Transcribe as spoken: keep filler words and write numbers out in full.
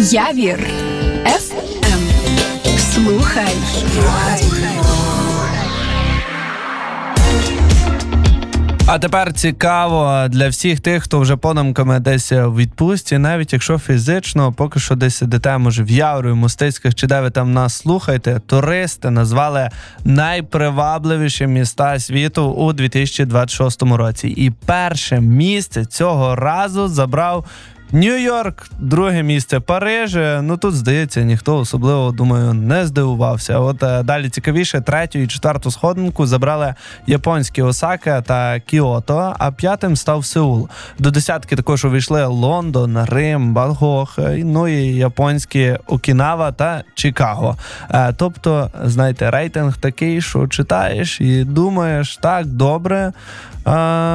Явір еф ем. Слухай. А тепер цікаво для всіх тих, хто вже подамками десь в відпустці, навіть якщо фізично, поки що десь сидите, може, в Яворі, в Мостицьких, чи де ви там нас слухаєте, туристи назвали найпривабливіші міста світу у дві тисячі двадцять шостому році. І перше місце цього разу забрав Нью-Йорк, друге місце Париж. Ну тут, здається, ніхто особливо, думаю, не здивувався. От е, далі цікавіше, третю і четверту сходинку забрали японські Осака та Кіото, а п'ятим став Сеул. До десятки також увійшли Лондон, Рим, Бангкок, ну і японські Окінава та Чикаго. Е, тобто, знаєте, рейтинг такий, що читаєш і думаєш, так, добре, е,